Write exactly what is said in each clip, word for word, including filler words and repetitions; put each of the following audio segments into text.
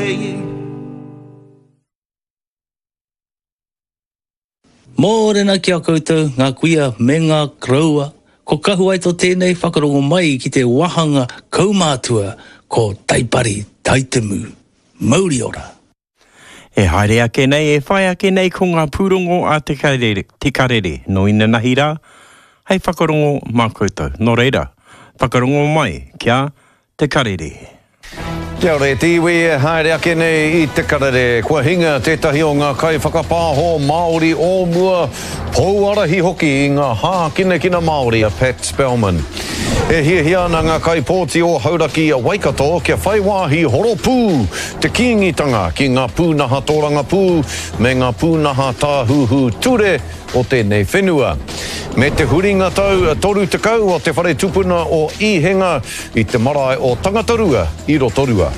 Mōrena ki a koutou, ngā kuia me ngā kraua. Ko kahu ai tō tēnei whakarongo mai ki te wahanga kaumātua ko Taipari Taitemu. Mauri ora. E haere ake nei, e whai ake nei ko ngā pūrongo a te karere, te karere. No ina nahi rā, hei whakarongo mā koutou. Nō reira, whakarongo mai kia te karere. Kia ora e tiwi, haere ake nei i te karere. Kua hinga tētahi o ngā kai whakapāho Māori o mua pouarahi hoki i ngā hā kina kina Māori a Pat Spellman. E hia hia na ngā kai pōti o Hauraki a Waikato kia whaiwāhi horopū te kīngitanga ki ngā pūnaha tōranga pū me ngā pūnaha tāhuhu ture o tēnei whenua. Me te huringa tau toru te kau o te whare tupuna o Ihenga i te marae o Tangatarua i Rotorua.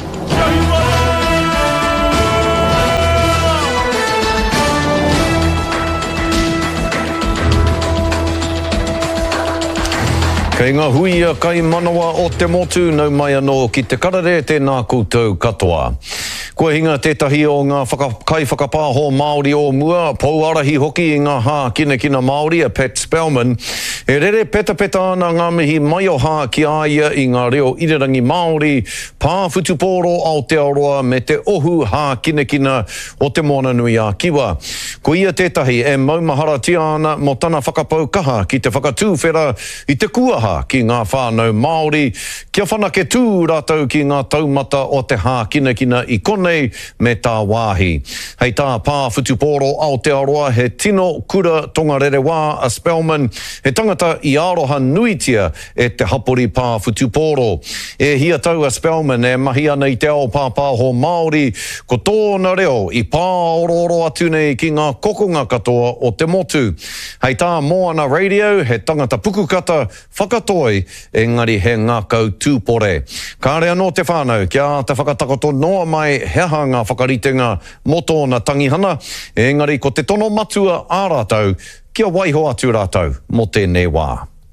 Kei ngā huia kai manawa o te motu nau mai anō ki te karare tēnā koutou katoa. Kua hinga tētahi o ngā whaka, kai whakapāho Māori o mua, pouarahi hoki i ngā hā kina kina Māori a Pat Spellman, e rere peta peta ana ngā mihi mai o hā ki aia i ngā reo irirangi Māori, pāwhutupōro Aotearoa me te ohu hā kina kina o te moana nui a Kiwa. Ko ia tētahi e maumahara tia ana mo tana whakapau kaha ki te whakatūwhera i te kuaha ki ngā whānau Māori, kia whanake tū rātou ki ngā taumata o te hā kina kina i kone me tā wāhi. Hei tā pāwhutupōro Aotearoa he tino kura tongarere wā a Spellman, he tangata i aroha nuitia e te hapori pāwhutupōro. E hia tau a Spellman e mahi ana i te ao pāpāho Māori, ko tōna reo i pāororo atu nei ki ngā kokonga katoa o te motu. Hei tā Moana Radio, he tangata pukukata whakatoi, engari he ngākau tūpore. Kāre anō te whānau, kia te whakatakoto noa mai he hanga whakaritenga mo tōna tangihana, engari ko te tono matua ā rātou, kia waiho atu rātou mo tēnei wā.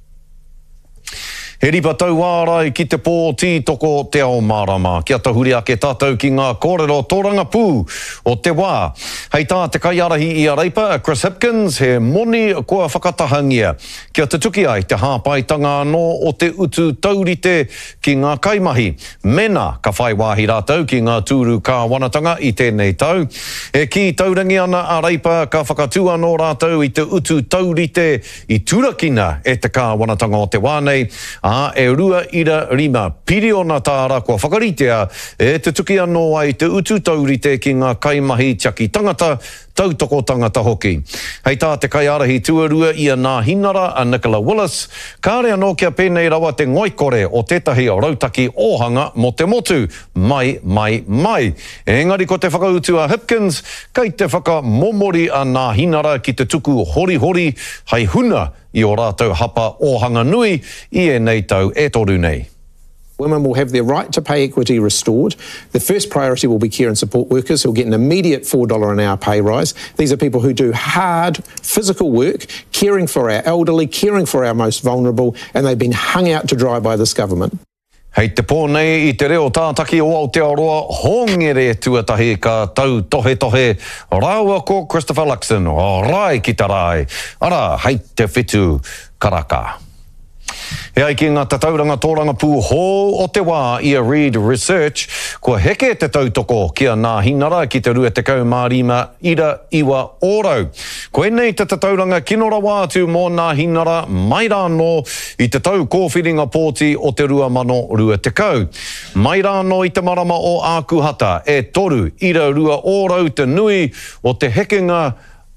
He ripa tau ārai ki te pō tītoko te ao mārama. Kia tahuri ake tātou ki ngā kōrero tōranga pū o te wā. Hei tā te kaiarahi i a reipa, Chris Hipkins, he moni kua whakatahangia. Kia te tuki ai te hāpaitanga anō o te utu taurite ki ngā kaimahi. Mena ka whai wāhi rātou ki ngā tūru kāwanatanga i tēnei tau. E ki taurangi ana a reipa ka whakatū anō rātou i te utu taurite i turakina e te kāwanatanga o te wānei. A e rua ira rima piriona tāra kua whakaritea e te tuki anō ai te utu taurite ki ngā kaimahi tiaki tangata, tautoko tangata hoki. Hei tā te kaiarahi tuarua i a Ngā Hinara a Nicola Willis, kāre anō kia pēnei rawa te ngoikore o tētahi o rautaki ohanga mo te motu, mai, mai, mai. Engari ko te whakautu a Hipkins, kei te whakamomori a Ngā Hinara ki te tuku hori hori, hei huna i o rātou hapa ohanga nui i e nei tau e toru nei. Women will have their right to pay equity restored. The first priority will be care and support workers who will get an immediate four dollars an hour pay rise. These are people who do hard physical work, caring for our elderly, caring for our most vulnerable, and they've been hung out to dry by this government. Hei te pōnei i te reo tātaki o Aotearoa, hongere tuatahi ka tau tohe tohe, rāua ko Christopher Luxon, o rai ki ta rai, ara hei te whitu karaka. He ai ki ngā tauranga tōranga pū hō o te wā i a Reid Research, kua heke te tautoko ki a Ngā Hinara ki te rua te kau mārima ira iwa ōrau. Ko enei te tauranga kinora wā atu mō Ngā Hinara mai rāno i te tau kōwhiringa pōti o te rua mano rua te kau. Mai rāno i te marama o Ākuhata e toru ira rua ōrau te nui o te hekenga.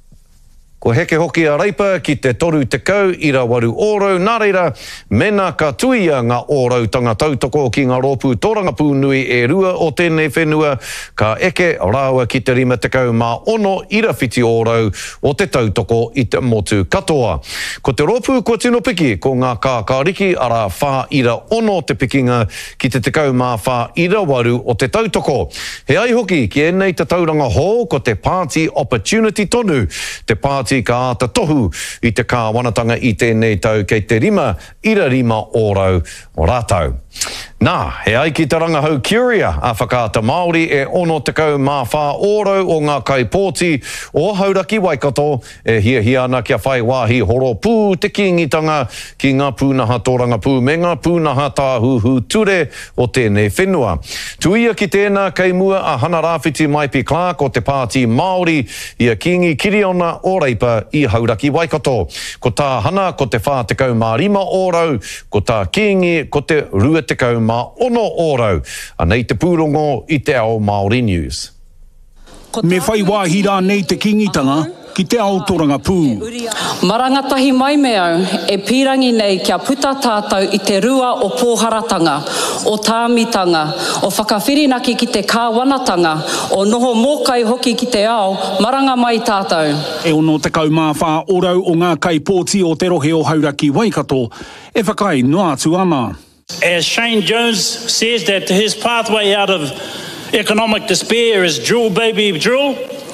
Ko heke hoki a reipa ki te toru te kau ira waru ōrau, nā reira mena ka tuia ngā ōrau tanga tautoko ki ngā rōpū tōranga pū nui e rua o tēnei whenua, ka eke rāua ki te rima te kau mā ono ira whiti ōrau o te tautoko i te motu katoa. Ko te rōpū kua tino piki ko ngā kākāriki ara whā ira ono te pikinga ki te te kau mā whā ira waru o te tautoko. He ai hoki ki enei te tauranga hō ko te party opportunity tonu, te party ka ata tohu i te kāwanatanga i tēnei tau kei te rima, ira rima ōrau o rātau. Nā, he ai ki te rangahau Curia a whakaata Māori e ono tekau mā whā ōrau o ngā kaipōti o Hauraki Waikato e hia hia ana kia whai wāhi horo pū te kingitanga ki ngā pūnaha tōranga pū me ngā pūnaha tāhuhu ture o tēnei whenua. Tuia ki tēnā kei mua a Hana Rāwhiti Maipi Clark o te pāti Māori ia kingi Kiriona o Reipa i Hauraki Waikato. Ko tā Hana ko te whā tekau mā rima ōrau, ko tā kingi ko te rua tekau mā ono ōrau. Anei te pūrongo i te ao Māori News. Me whai wāhi rā nei te kingitanga ki te ao tōranga pū. Marangatahi mai me au e pīrangi nei kia puta tātou i te rua o pōharatanga, o tāmitanga, o whakawhirinaki ki te kāwanatanga, o noho mōkai hoki ki te ao, maranga mai tātou. E ono te kau mā whā orau o ngā kaipōti o te rohe o Hauraki Waikato, e whakai noa atu ana. As Shane Jones says that his pathway out of economic despair is drill, baby, drill.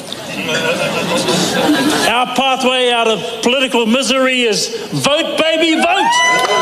Our pathway out of political misery is vote, baby, vote.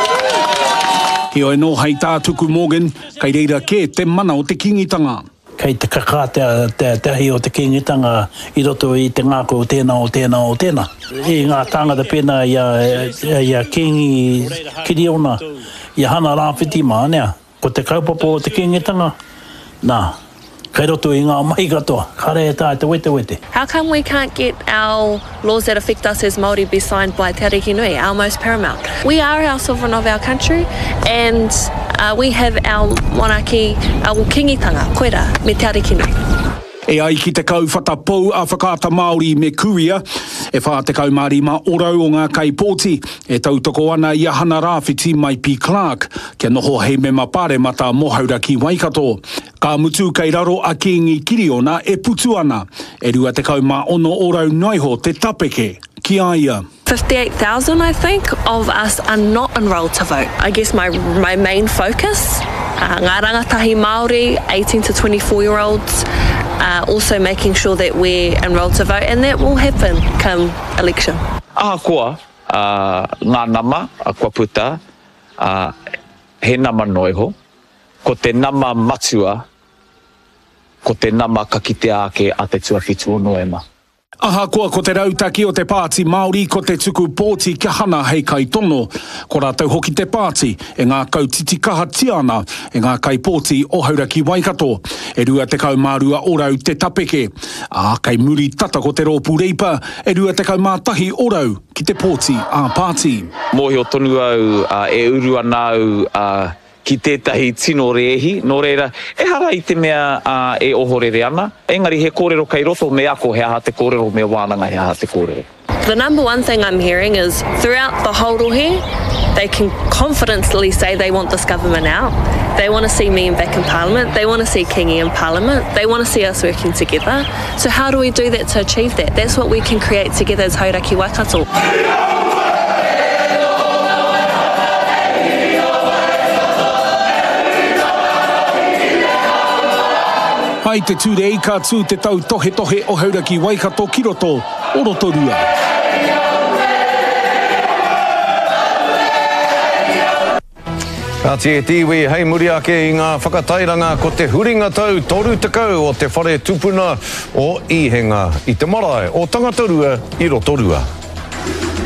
He oi no hei tā tuku Morgan, kei reira ke te mana o te kingitanga. Kei te kaka te, te, te ahi o te kingitanga i roto i te ngāko o tēnā o tēnā o tēnā. I ngā tāngata pēnā ia, ia kingi Kiriona, ia Hana Rāwhiti mānea. Ko te kaupapa o te kingitanga, nā, kei roto i ngā mai katoa, kare e tā te wete wete. How come we can't get our laws that affect us as Māori be signed by Te Ariki Nui, our most paramount? We are our sovereign of our country and uh, we have our monarchy, our kingitanga, koera, me Te Ariki Nui. E ai ki te kau whatapau a whakaata Māori me Kuria, e wha te kau mārima orau o ngā kaipōti, e tautoko ana i a Hana Rāwhiti Maipi Clark, kia noho hei me mapare mata mo Hauraki Waikato. Ka mutu kei raro a kingi Kiriona e putu ana, e rua te kau mā ono orau naiho te tapeke, ki aia. fifty-eight thousand, I think, of us are not enrolled to vote. I guess my my main focus, uh, ngā rangatahi Māori, eighteen to twenty-four year olds, uh, also making sure that we're enrolled to vote, and that will happen come election. Aha koa, uh, ngā nama, a kua puta, uh, he nama noiho, ko te nama matua, ko te nama ka kite ake a te tuawhitu o Noema. Aha koa ko te rautaki o te pāti Māori ko te tuku pōti kia hana hei kai tono. Ko rātou hoki te pāti e ngā kautiti kaha tiana e ngā kai pōti o Hauraki Waikato. E rua te kau mārua orau te tapeke. A kai muri tata ko te rōpū reipa e rua te kau mātahi orau ki te pōti a pāti. Mōhi o tonu au uh, e uru ana au uh, ki tētahi tino reehi, nō reira, e hara i te mea uh, e ohorere ana. Engari he kōrero kei roto me ako he aha te kōrero me wānanga he aha te kōrero. The number one thing I'm hearing is throughout the whole rohe, they can confidently say they want this government out. They want to see me back in Parliament. They want to see Kingi in Parliament. They want to see us working together. So how do we do that to achieve that? That's what we can create together as Hauraki Waikato. Ai te ture i ka tū te tau tohe tohe o Hauraki Waikato ki roto o Rotorua. Ka te tiwi, hei muri ake i ngā whakatairanga ko te huringa tau toru tekau o te whare tupuna o Ihenga i te marae o Tangatarua i Rotorua.